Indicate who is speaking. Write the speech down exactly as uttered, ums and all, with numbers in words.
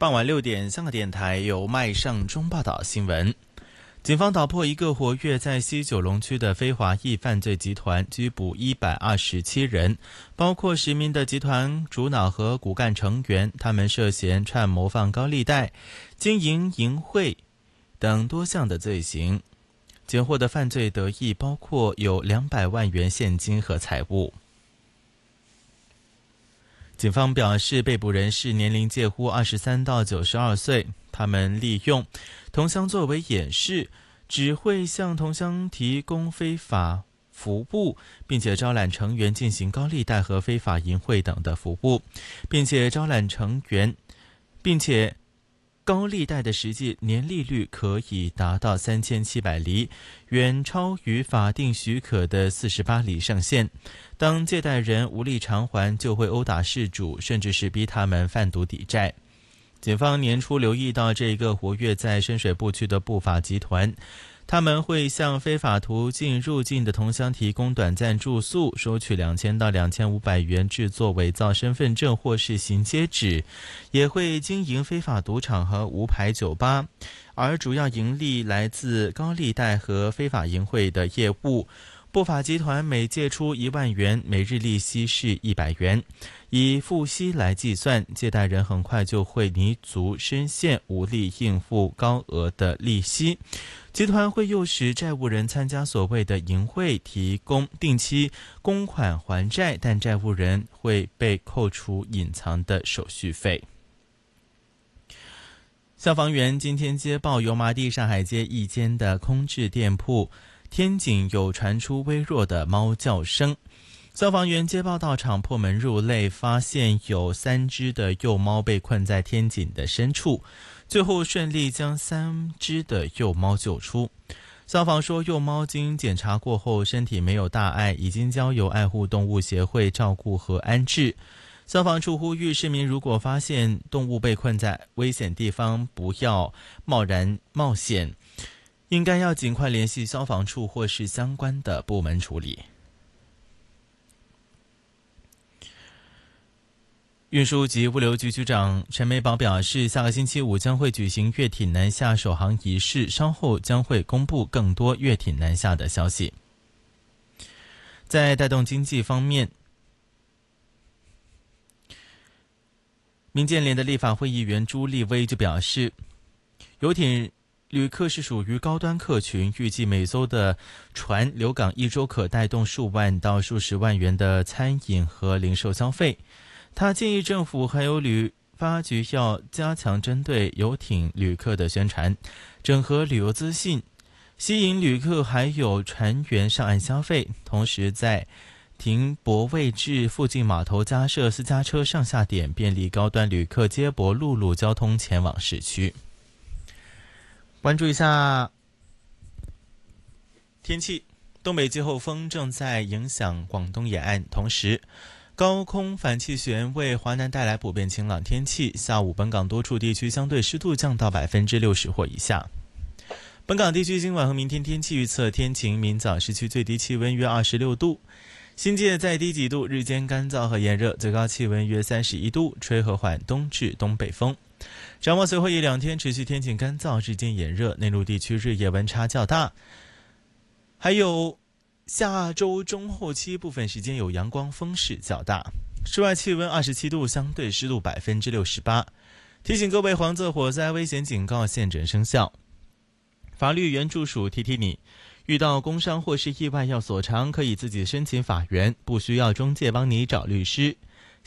Speaker 1: 傍晚六点，香港电台由麦尚中报道新闻。警方捣破一个活跃在西九龙区的非华裔犯罪集团，拘捕一百二十七人，包括十名的集团主脑和骨干成员，他们涉嫌串谋放高利贷、经营淫秽等多项的罪行。检获的犯罪得益包括有两百万元现金和财物。警方表示，被捕人士年龄介乎二十三到九十二岁，他们利用同乡作为掩饰，只会向同乡提供非法服务，并且招揽成员进行高利贷和非法淫秽等的服务，并且招揽成员，并且高利贷的实际年利率可以达到三千七百厘，远超于法定许可的四十八厘上限。当借贷人无力偿还，就会殴打事主，甚至是逼他们贩毒抵债。警方年初留意到这个活跃在深水埗区的不法集团，他们会向非法途径入境的同乡提供短暂住宿，收取两千到两千五百元制作伪造身份证或是行街纸，也会经营非法赌场和无牌酒吧，而主要盈利来自高利贷和非法淫秽的业务。不法集团每借出一万元，每日利息是一百元，以付息来计算，借贷人很快就会泥足深陷，无力应付高额的利息。集团会诱使债务人参加所谓的淫秽，提供定期公款还债，但债务人会被扣除隐藏的手续费。消防员今天接报油麻地上海街一间的空置店铺天井有传出微弱的猫叫声，消防员接报到场，破门入内，发现有三只的幼猫被困在天井的深处，最后顺利将三只的幼猫救出。消防说，幼猫经检查过后身体没有大碍，已经交由爱护动物协会照顾和安置。消防处呼吁市民，如果发现动物被困在危险地方，不要贸然冒险，应该要尽快联系消防处或是相关的部门处理。运输及物流局局长陈美宝表示，下个星期五将会举行越艇南下首航仪式，稍后将会公布更多越艇南下的消息。在带动经济方面，民建联的立法会议员朱立威就表示，游艇旅客是属于高端客群，预计每艘的船留港一周可带动数万到数十万元的餐饮和零售消费。他建议政府还有旅发局要加强针对游艇旅客的宣传，整合旅游资讯，吸引旅客还有船员上岸消费，同时在停泊位置附近码头加设私家车上下点，便利高端旅客接驳陆路交通前往市区。关注一下天气，东北季候风正在影响广东沿岸，同时高空反气旋为华南带来普遍晴朗天气，下午本港多处地区相对湿度降到百分之六十或以下。本港地区今晚和明天天气预测，天晴，明早市区最低气温约二十六度，新界再低几度，日间干燥和炎热，最高气温约三十一度，吹和缓东至东北风。展望随后一两天持续天晴干燥，日间炎热，内陆地区日夜温差较大。还有下周中后期部分时间有阳光，风势较大。室外气温二十七度，相对湿度百分之六十八。提醒各位，黄色火灾危险警告现正生效。法律援助署提提你，遇到工伤或是意外要索偿，可以自己申请法援，不需要中介帮你找律师。